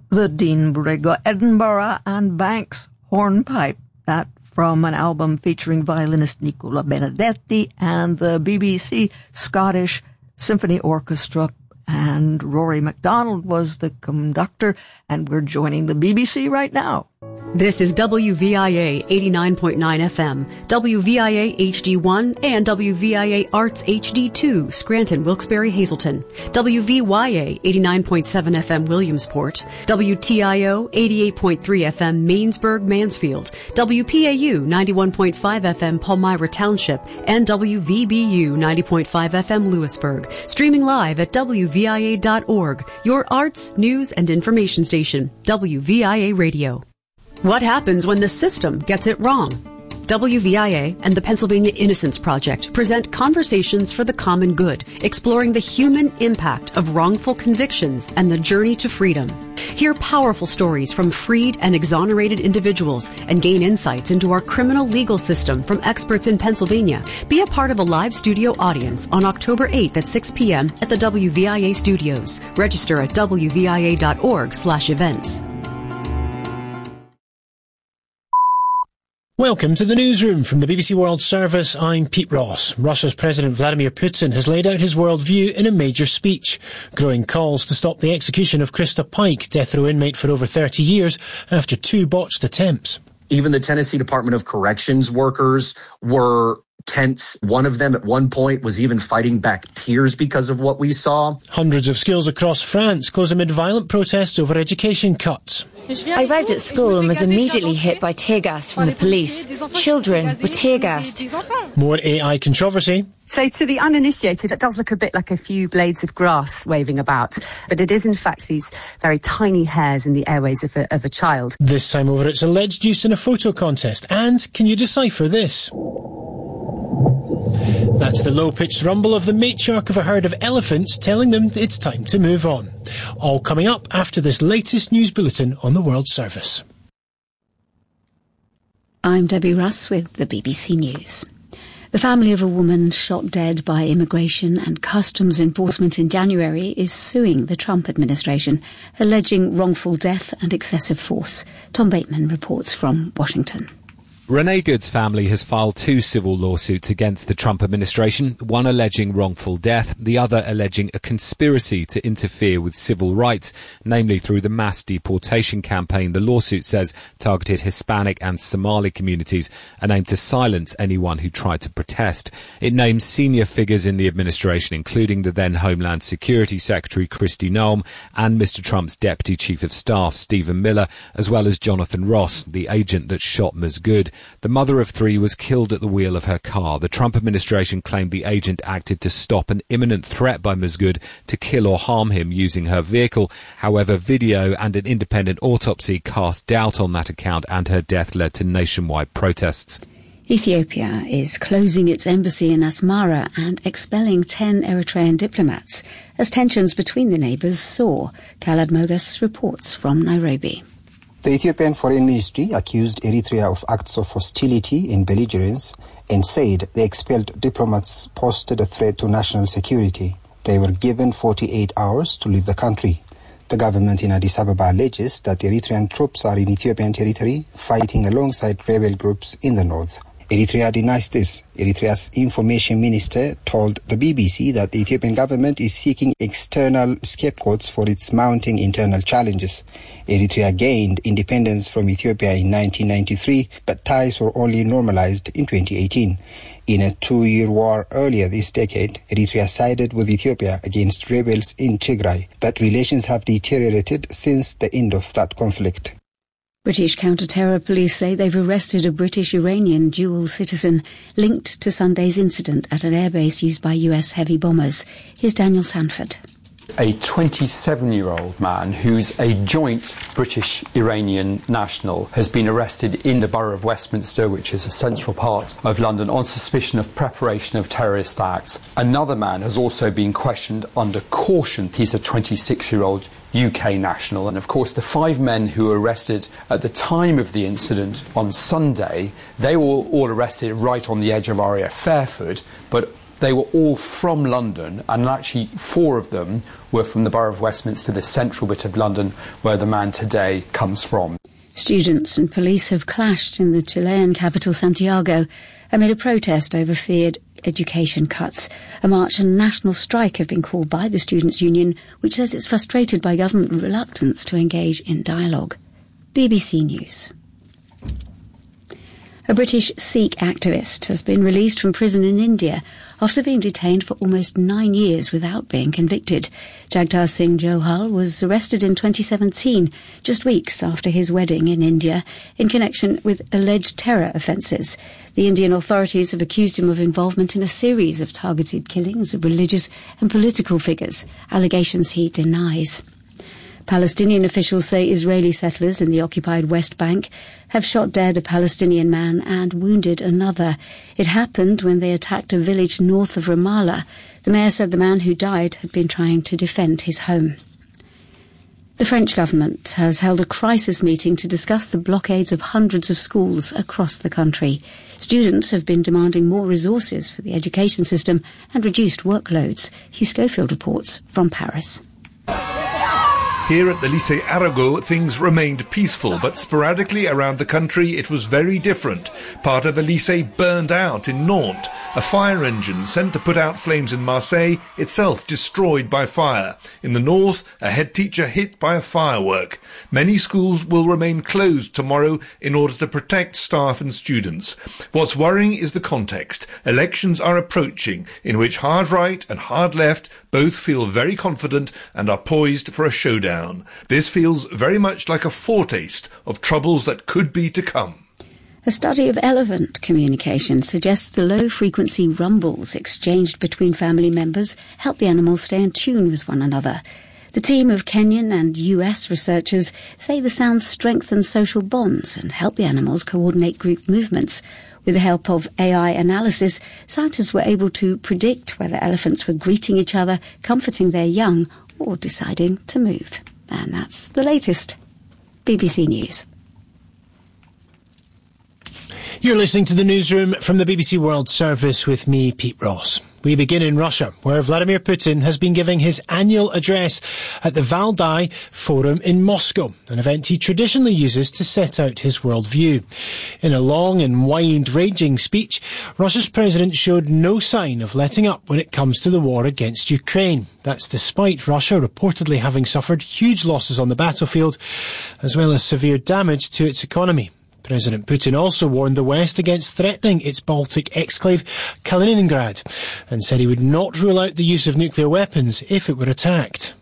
The Dean Briggle Edinburgh and Banks Hornpipe, that from an album featuring violinist Nicola Benedetti and the BBC Scottish Symphony Orchestra. And Rory MacDonald was the conductor, and we're joining the BBC right now. This is WVIA 89.9 FM, WVIA HD1, and WVIA Arts HD2, Scranton, Wilkes-Barre, Hazleton, WVYA 89.7 FM, Williamsport, WTIO 88.3 FM, Mainsburg, Mansfield, WPAU 91.5 FM, Palmyra Township, and WVBU 90.5 FM, Lewisburg. Streaming live at WVIA.org, your arts, news, and information station, WVIA Radio. What happens when the system gets it wrong? WVIA and the Pennsylvania Innocence Project present Conversations for the Common Good, exploring the human impact of wrongful convictions and the journey to freedom. Hear powerful stories from freed and exonerated individuals and gain insights into our criminal legal system from experts in Pennsylvania. Be a part of a live studio audience on October 8th at 6 p.m. at the WVIA studios. Register at wvia.org/events. Welcome to the newsroom from the BBC World Service. I'm Pete Ross. Russia's President Vladimir Putin has laid out his worldview in a major speech, growing calls to stop the execution of Krista Pike, death row inmate for over 30 years, after 2 botched attempts. Even the Tennessee Department of Corrections workers were tense. One of them at one point was even fighting back tears because of what we saw. Hundreds of schools across France close amid violent protests over education cuts. I arrived at school and was immediately hit by tear gas from the police. Children were tear gassed. More AI controversy. So to the uninitiated, it does look a bit like a few blades of grass waving about, but it is in fact these very tiny hairs in the airways of a child. This time over its alleged use in a photo contest. And can you decipher this? That's the low-pitched rumble of the matriarch of a herd of elephants telling them it's time to move on. All coming up after this latest news bulletin on the World Service. I'm Debbie Russ with the BBC News. The family of a woman shot dead by immigration and customs enforcement in January is suing the Trump administration, alleging wrongful death and excessive force. Tom Bateman reports from Washington. Renee Good's family has filed 2 civil lawsuits against the Trump administration, one alleging wrongful death, the other alleging a conspiracy to interfere with civil rights, namely through the mass deportation campaign the lawsuit says targeted Hispanic and Somali communities and aimed to silence anyone who tried to protest. It names senior figures in the administration, including the then Homeland Security Secretary Kristi Noem and Mr. Trump's Deputy Chief of Staff Stephen Miller, as well as Jonathan Ross, the agent that shot Ms. Good. The mother of 3 was killed at the wheel of her car. The Trump administration claimed the agent acted to stop an imminent threat by Ms. Good to kill or harm him using her vehicle. However, video and an independent autopsy cast doubt on that account, and her death led to nationwide protests. Ethiopia is closing its embassy in Asmara and expelling 10 Eritrean diplomats as tensions between the neighbours soar. Khaled Mogas reports from Nairobi. The Ethiopian Foreign Ministry accused Eritrea of acts of hostility and belligerence and said the expelled diplomats posed a threat to national security. They were given 48 hours to leave the country. The government in Addis Ababa alleges that Eritrean troops are in Ethiopian territory fighting alongside rebel groups in the north. Eritrea denies this. Eritrea's information minister told the BBC that the Ethiopian government is seeking external scapegoats for its mounting internal challenges. Eritrea gained independence from Ethiopia in 1993, but ties were only normalized in 2018. In a 2-year war earlier this decade, Eritrea sided with Ethiopia against rebels in Tigray, but relations have deteriorated since the end of that conflict. British counter-terror police say they've arrested a British-Iranian dual citizen linked to Sunday's incident at an airbase used by US heavy bombers. Here's Daniel Sanford. A 27-year-old man who's a joint British-Iranian national has been arrested in the borough of Westminster, which is a central part of London, on suspicion of preparation of terrorist acts. Another man has also been questioned under caution. He's a 26-year-old UK national. And of course, the 5 men who were arrested at the time of the incident on Sunday, they were all arrested right on the edge of RAF Fairford, but They were all from London, and actually 4 of them were from the Borough of Westminster, the central bit of London where the man today comes from. Students and police have clashed in the Chilean capital Santiago amid a protest over feared education cuts. A march and national strike have been called by the Students' Union, which says it's frustrated by government reluctance to engage in dialogue. BBC News. A British Sikh activist has been released from prison in India after being detained for almost 9 years without being convicted. Jagtar Singh Johal was arrested in 2017, just weeks after his wedding in India, in connection with alleged terror offences. The Indian authorities have accused him of involvement in a series of targeted killings of religious and political figures, allegations he denies. Palestinian officials say Israeli settlers in the occupied West Bank have shot dead a Palestinian man and wounded another. It happened when they attacked a village north of Ramallah. The mayor said the man who died had been trying to defend his home. The French government has held a crisis meeting to discuss the blockades of hundreds of schools across the country. Students have been demanding more resources for the education system and reduced workloads. Hugh Schofield reports from Paris. Here at the Lycée Arago, things remained peaceful, but sporadically around the country it was very different. Part of the lycée burned out in Nantes. A fire engine sent to put out flames in Marseille, itself destroyed by fire. In the north, a head teacher hit by a firework. Many schools will remain closed tomorrow in order to protect staff and students. What's worrying is the context. Elections are approaching, in which hard right and hard left both feel very confident and are poised for a showdown. This feels very much like a foretaste of troubles that could be to come. A study of elephant communication suggests the low-frequency rumbles exchanged between family members help the animals stay in tune with one another. The team of Kenyan and US researchers say the sounds strengthen social bonds and help the animals coordinate group movements. With the help of AI analysis, scientists were able to predict whether elephants were greeting each other, comforting their young, or deciding to move. And that's the latest. BBC News. You're listening to the newsroom from the BBC World Service with me, Pete Ross. We begin in Russia, where Vladimir Putin has been giving his annual address at the Valdai Forum in Moscow, an event he traditionally uses to set out his worldview. In a long and wide-ranging speech, Russia's president showed no sign of letting up when it comes to the war against Ukraine. That's despite Russia reportedly having suffered huge losses on the battlefield, as well as severe damage to its economy. President Putin also warned the West against threatening its Baltic exclave Kaliningrad and said he would not rule out the use of nuclear weapons if it were attacked.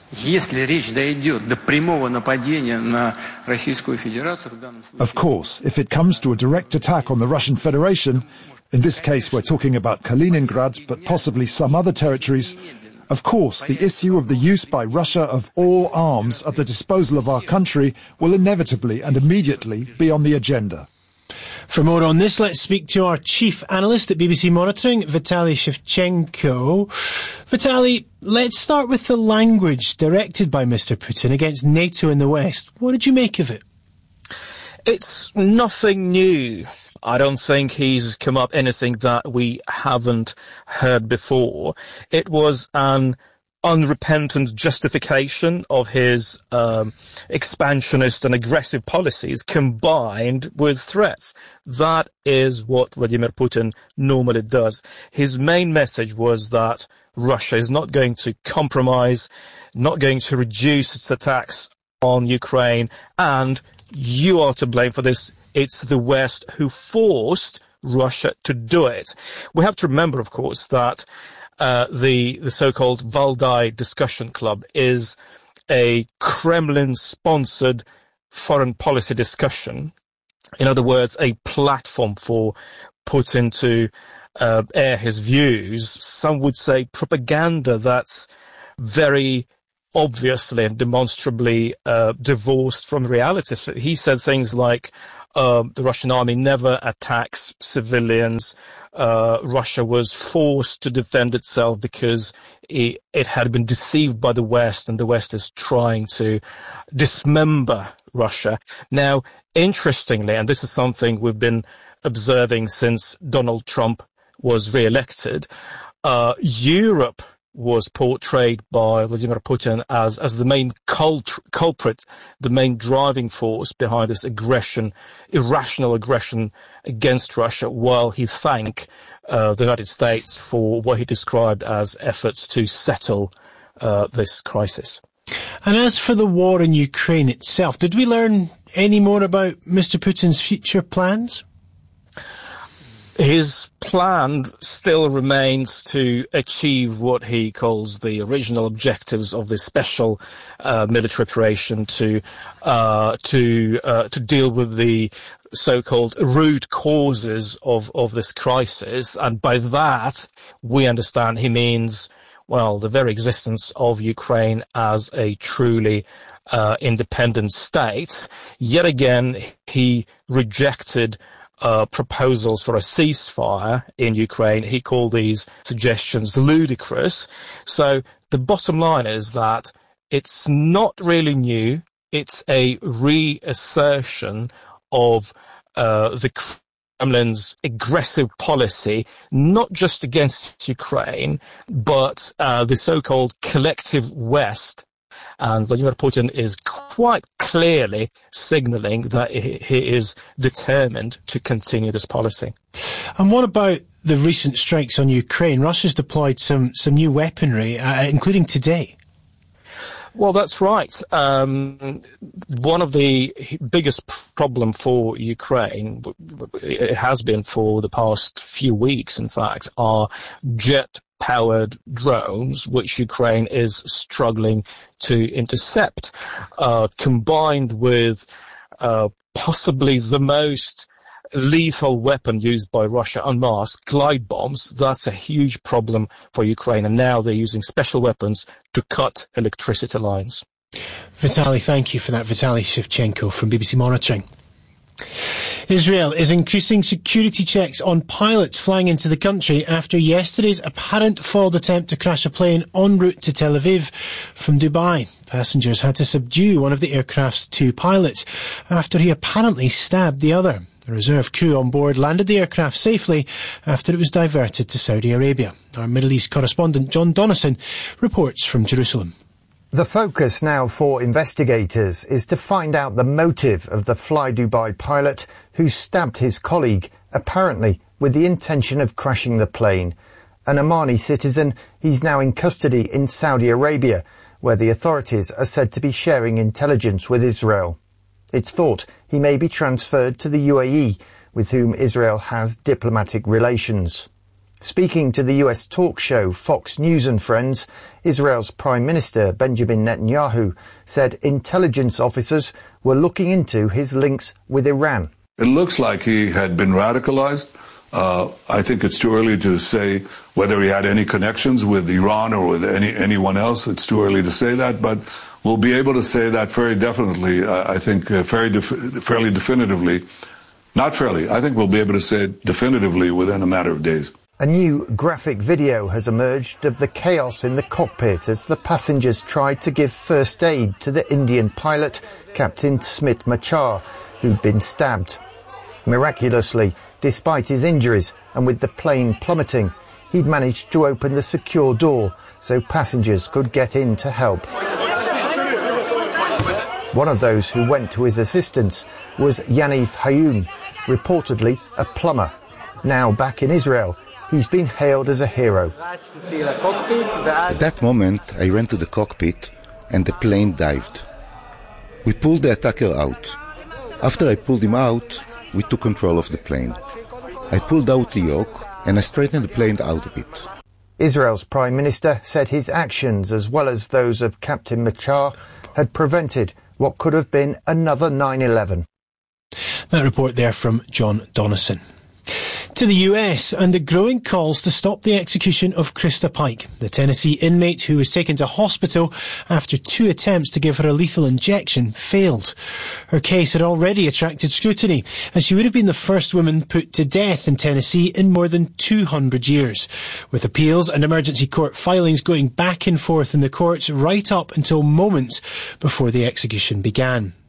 Of course, if it comes to a direct attack on the Russian Federation, in this case we're talking about Kaliningrad, but possibly some other territories, of course, the issue of the use by Russia of all arms at the disposal of our country will inevitably and immediately be on the agenda. For more on this, let's speak to our chief analyst at BBC Monitoring, Vitaly Shevchenko. Vitaly, let's start with the language directed by Mr. Putin against NATO in the West. What did you make of it? It's nothing new. I don't think he's come up anything that we haven't heard before. It was an unrepentant justification of his expansionist and aggressive policies combined with threats. That is what Vladimir Putin normally does. His main message was that Russia is not going to compromise, not going to reduce its attacks on Ukraine, and you are to blame for this. It's the West who forced Russia to do it. We have to remember, of course, that the so-called Valdai Discussion Club is a Kremlin-sponsored foreign policy discussion. In other words, a platform for Putin to air his views. Some would say propaganda that's very obviously and demonstrably divorced from reality. He said things like, the Russian army never attacks civilians. Russia was forced to defend itself because it had been deceived by the West, and the West is trying to dismember Russia. Now, interestingly, and this is something we've been observing since Donald Trump was re-elected, Europe was portrayed by Vladimir Putin as the main culprit, the main driving force behind this aggression, irrational aggression against Russia, while he thanked the United States for what he described as efforts to settle this crisis. And as for the war in Ukraine itself, did we learn any more about Mr. Putin's future plans? His plan still remains to achieve what he calls the original objectives of this special military operation to deal with the so-called root causes of this crisis. And by that, we understand he means, well, the very existence of Ukraine as a truly independent state. Yet again, he rejected proposals for a ceasefire in Ukraine. He called these suggestions ludicrous. So the bottom line is that it's not really new. It's a reassertion of the Kremlin's aggressive policy, not just against Ukraine, but the so-called collective West. And Vladimir Putin is quite clearly signaling that he is determined to continue this policy. And what about the recent strikes on Ukraine? Russia's deployed some new weaponry, including today. Well, that's right. One of the biggest problem for Ukraine, it has been for the past few weeks, in fact, are jet-powered drones, which Ukraine is struggling to intercept, combined with possibly the most lethal weapon used by Russia en masse, glide bombs. That's a huge problem for Ukraine, and now they're using special weapons to cut electricity lines. Vitaly, thank you for that. Vitaly Shevchenko from BBC Monitoring. Israel is increasing security checks on pilots flying into the country after yesterday's apparent failed attempt to crash a plane en route to Tel Aviv from Dubai. Passengers had to subdue one of the aircraft's two pilots after he apparently stabbed the other. The reserve crew on board landed the aircraft safely after it was diverted to Saudi Arabia. Our Middle East correspondent John Donnison reports from Jerusalem. The focus now for investigators is to find out the motive of the Fly Dubai pilot who stabbed his colleague, apparently with the intention of crashing the plane. An Omani citizen, he's now in custody in Saudi Arabia, where the authorities are said to be sharing intelligence with Israel. It's thought he may be transferred to the UAE, with whom Israel has diplomatic relations. Speaking to the US talk show Fox News and Friends, Israel's Prime Minister Benjamin Netanyahu said intelligence officers were looking into his links with Iran. It looks like he had been radicalized. I think it's too early to say whether he had any connections with Iran or with anyone else. It's too early to say that, but we'll be able to say that very definitely, I think fairly definitively. Not fairly, I think we'll be able to say it definitively within a matter of days. A new graphic video has emerged of the chaos in the cockpit as the passengers tried to give first aid to the Indian pilot, Captain Smit Machar, who'd been stabbed. Miraculously, despite his injuries and with the plane plummeting, he'd managed to open the secure door so passengers could get in to help. One of those who went to his assistance was Yaniv Hayoun, reportedly a plumber. Now back in Israel, he's been hailed as a hero. At that moment, I ran to the cockpit and the plane dived. We pulled the attacker out. After I pulled him out, we took control of the plane. I pulled out the yoke and I straightened the plane out a bit. Israel's Prime Minister said his actions, as well as those of Captain Machar, had prevented what could have been another 9/11. That report there from John Donnison. To the US and the growing calls to stop the execution of Krista Pike, the Tennessee inmate who was taken to hospital after 2 attempts to give her a lethal injection failed. Her case had already attracted scrutiny, as she would have been the first woman put to death in Tennessee in more than 200 years, with appeals and emergency court filings going back and forth in the courts right up until moments before the execution began.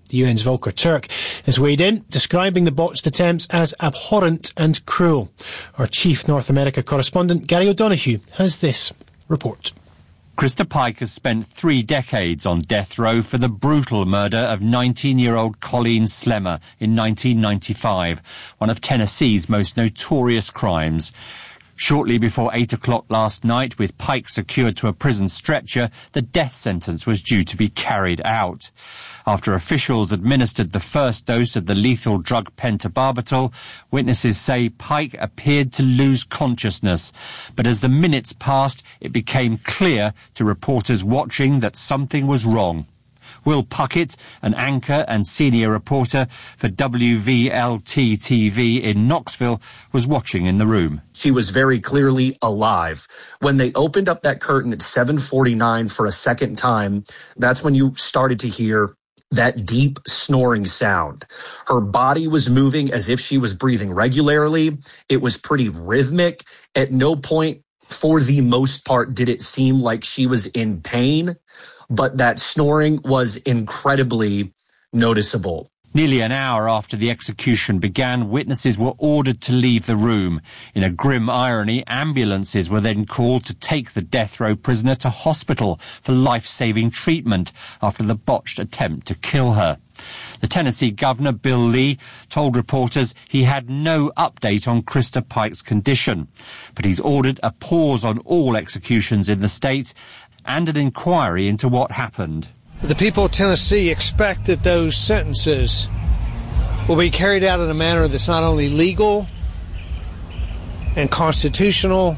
The UN's Volker Turk has weighed in, describing the botched attempts as abhorrent and cruel. Our chief North America correspondent, Gary O'Donoghue, has this report. Krista Pike has spent 3 decades on death row for the brutal murder of 19-year-old Colleen Slemmer in 1995, one of Tennessee's most notorious crimes. Shortly before 8 o'clock last night, with Pike secured to a prison stretcher, the death sentence was due to be carried out. After officials administered the first dose of the lethal drug pentobarbital, witnesses say Pike appeared to lose consciousness. But as the minutes passed, it became clear to reporters watching that something was wrong. Will Puckett, an anchor and senior reporter for WVLT-TV in Knoxville, was watching in the room. She was very clearly alive. When they opened up that curtain at 7:49 for a second time, that's when you started to hear that deep snoring sound. Her body was moving as if she was breathing regularly. It was pretty rhythmic. At no point, for the most part, did it seem like she was in pain. But that snoring was incredibly noticeable. Nearly an hour after the execution began, witnesses were ordered to leave the room. In a grim irony, ambulances were then called to take the death row prisoner to hospital for life-saving treatment after the botched attempt to kill her. The Tennessee Governor, Bill Lee, told reporters he had no update on Krista Pike's condition, but he's ordered a pause on all executions in the state and an inquiry into what happened. The people of Tennessee expect that those sentences will be carried out in a manner that's not only legal and constitutional,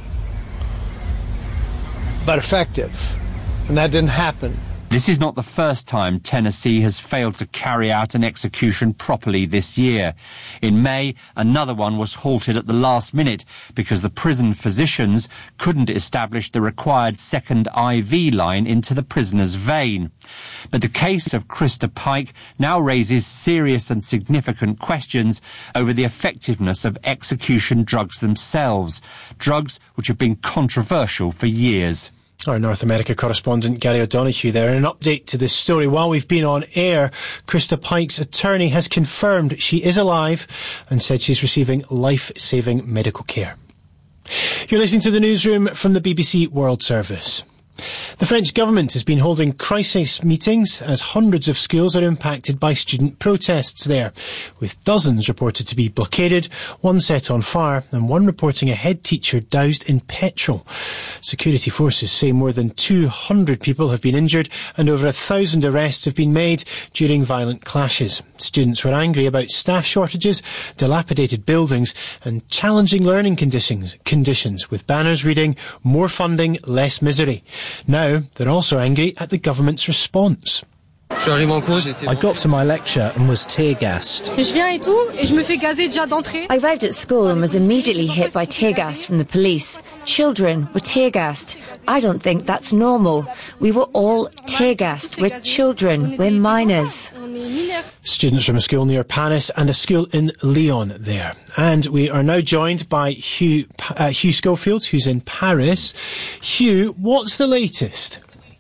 but effective. And that didn't happen. This is not the first time Tennessee has failed to carry out an execution properly this year. In May, another one was halted at the last minute because the prison physicians couldn't establish the required second IV line into the prisoner's vein. But the case of Krista Pike now raises serious and significant questions over the effectiveness of execution drugs themselves, drugs which have been controversial for years. Our North America correspondent Gary O'Donoghue there. And an update to this story. While we've been on air, Krista Pike's attorney has confirmed she is alive and said she's receiving life-saving medical care. You're listening to the newsroom from the BBC World Service. The French government has been holding crisis meetings as hundreds of schools are impacted by student protests there, with dozens reported to be blockaded, one set on fire, and one reporting a head teacher doused in petrol. Security forces say more than 200 people have been injured and over 1,000 arrests have been made during violent clashes. Students were angry about staff shortages, dilapidated buildings, and challenging learning conditions, with banners reading, "More funding, less misery." Now, they're also angry at the government's response. I got to my lecture and was tear-gassed. I arrived at school and was immediately hit by tear gas from the police. Children were tear-gassed. I don't think that's normal. We were all tear-gassed. We're children. We're minors. Students from a school near Paris and a school in Lyon there. And we are now joined by Hugh Schofield, who's in Paris. Hugh, what's the latest?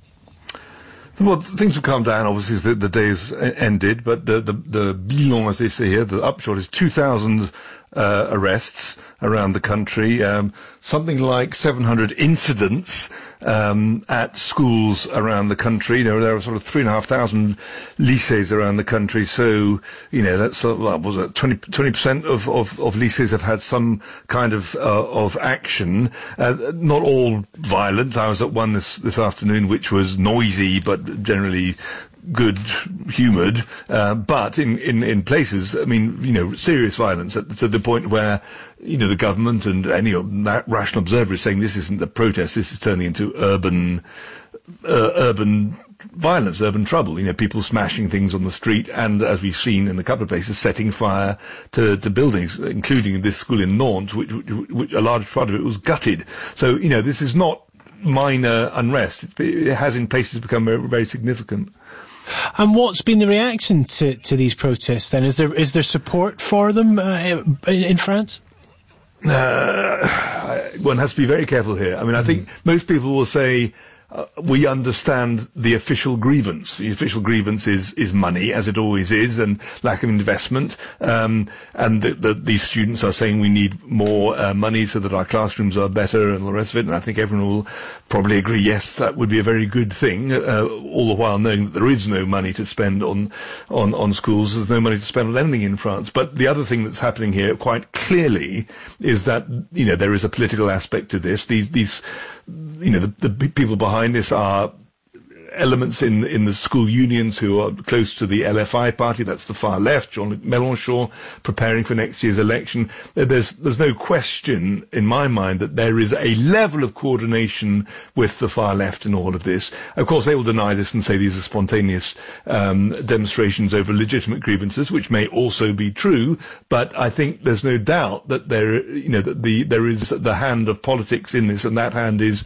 Well, things have calmed down, obviously, as the day has ended, but the bilan, as they say here, the upshot is 2,000 arrests around the country, something like 700 incidents at schools around the country. There are sort of 3,500 lycées around the country, so, that's sort of, was it 20% of lycées have had some kind of action. Not all violent. I was at one this afternoon which was noisy but generally good humoured, but in places, serious violence to the point where, the government and any rational observer is saying this isn't a protest, this is turning into urban violence, urban trouble, people smashing things on the street and, as we've seen in a couple of places, setting fire to buildings, including this school in Nantes, which a large part of it was gutted. So, this is not minor unrest. It has in places become very, very significant. And what's been the reaction to these protests then? Is there support for them in France? One has to be very careful here. I think most people will say, we understand the official grievance. The official grievance is money, as it always is, and lack of investment. And these students are saying we need more money so that our classrooms are better and the rest of it. And I think everyone will probably agree, yes, that would be a very good thing, all the while knowing that there is no money to spend on schools. There's no money to spend on anything in France. But the other thing that's happening here quite clearly is that, there is a political aspect to this. These the people behind this are elements in the school unions who are close to the LFI party. That's the far left. Jean-Luc Mélenchon preparing for next year's election. There's no question in my mind that there is a level of coordination with the far left in all of this. Of course, they will deny this and say these are spontaneous demonstrations over legitimate grievances, which may also be true. But I think there's no doubt that there is the hand of politics in this, and that hand is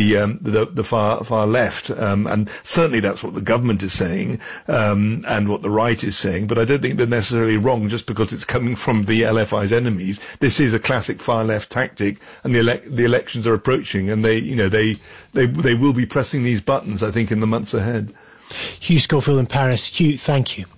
the far left. And certainly that's what the government is saying, and what the right is saying, but I don't think they're necessarily wrong just because it's coming from the LFI's enemies. This is a classic far left tactic, and the elections are approaching, and they will be pressing these buttons, I think, in the months ahead. Hugh Schofield in Paris. Hugh, thank you.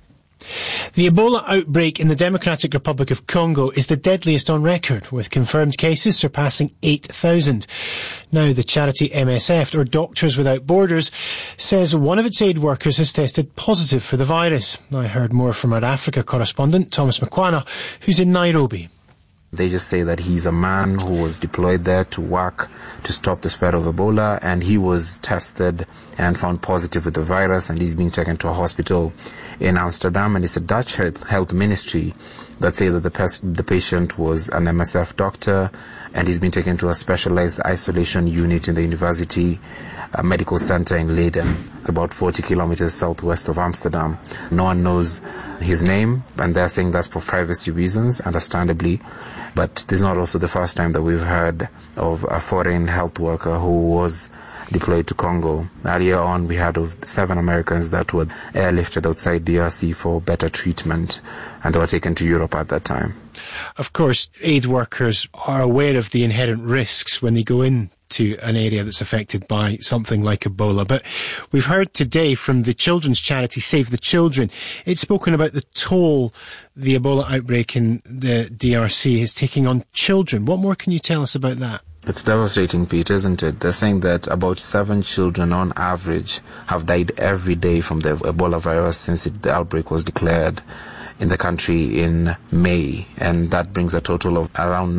The Ebola outbreak in the Democratic Republic of Congo is the deadliest on record, with confirmed cases surpassing 8,000. Now, the charity MSF, or Doctors Without Borders, says one of its aid workers has tested positive for the virus. I heard more from our Africa correspondent, Thomas Makwana, who's in Nairobi. They just say that he's a man who was deployed there to work to stop the spread of Ebola, and he was tested and found positive with the virus, and he's being taken to a hospital in Amsterdam. And it's a Dutch health ministry that say that the patient was an MSF doctor, and he's been taken to a specialized isolation unit in the university medical center in Leiden, about 40 kilometers southwest of Amsterdam. No one knows his name, and they're saying that's for privacy reasons, understandably. But this is not also the first time that we've heard of a foreign health worker who was deployed to Congo. Earlier on, we heard of 7 Americans that were airlifted outside DRC for better treatment, and they were taken to Europe at that time. Of course, aid workers are aware of the inherent risks when they go in to an area that's affected by something like Ebola. But we've heard today from the children's charity Save the Children. It's spoken about the toll the Ebola outbreak in the DRC is taking on children. What more can you tell us about that? It's devastating, Pete, isn't it? They're saying that about 7 children on average have died every day from the Ebola virus since the outbreak was declared in the country in May, and that brings a total of around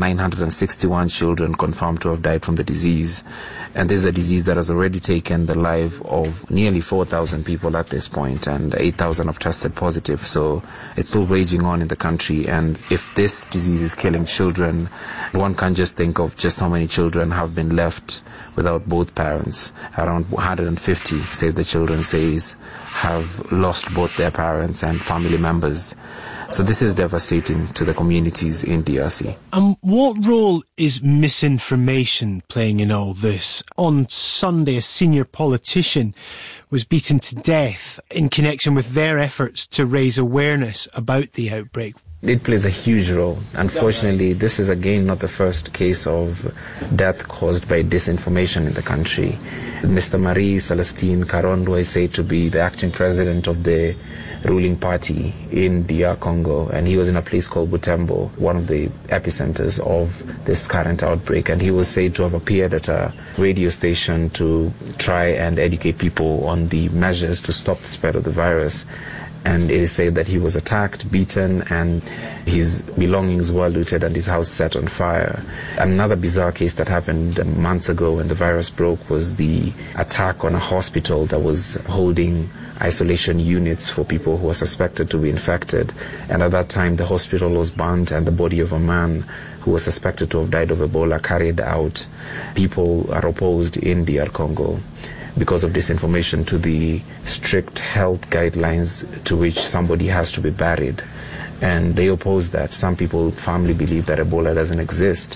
961 children confirmed to have died from the disease. And this is a disease that has already taken the life of nearly 4,000 people at this point, and 8,000 have tested positive. So it's still raging on in the country, and if this disease is killing children, one can just think of just how many children have been left without both parents. Around 150, Save the Children says, have lost both their parents and family members. So this is devastating to the communities in DRC. And what role is misinformation playing in all this? On Sunday, a senior politician was beaten to death in connection with their efforts to raise awareness about the outbreak. It plays a huge role. Unfortunately, this is again not the first case of death caused by disinformation in the country. Mr. Marie Celestine Karondo is said to be the acting president of the ruling party in DR Congo, and he was in a place called Butembo, one of the epicenters of this current outbreak, and he was said to have appeared at a radio station to try and educate people on the measures to stop the spread of the virus. And it is said that he was attacked, beaten, and his belongings were looted and his house set on fire. Another bizarre case that happened months ago when the virus broke was the attack on a hospital that was holding isolation units for people who were suspected to be infected. And at that time, the hospital was burnt and the body of a man who was suspected to have died of Ebola carried out. People are opposed in DR Congo because of disinformation to the strict health guidelines to which somebody has to be buried. And they oppose that. Some people firmly believe that Ebola doesn't exist.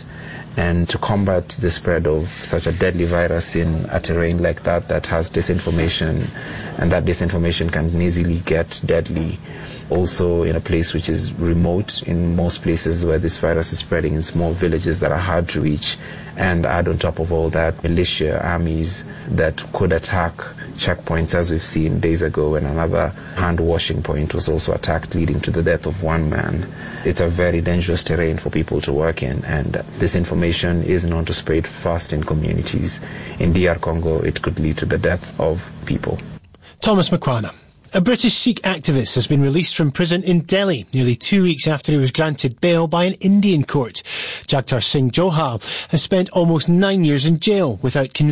And to combat the spread of such a deadly virus in a terrain like that has disinformation, and that disinformation can easily get deadly. Also in a place which is remote, in most places where this virus is spreading, in small villages that are hard to reach. And add on top of all that, militia armies that could attack checkpoints, as we've seen days ago, and another hand-washing point was also attacked, leading to the death of one man. It's a very dangerous terrain for people to work in, and this information is known to spread fast in communities. In DR Congo, it could lead to the death of people. Thomas Makwana. A British Sikh activist has been released from prison in Delhi nearly 2 weeks after he was granted bail by an Indian court. Jagtar Singh Johal has spent almost 9 years in jail without conviction.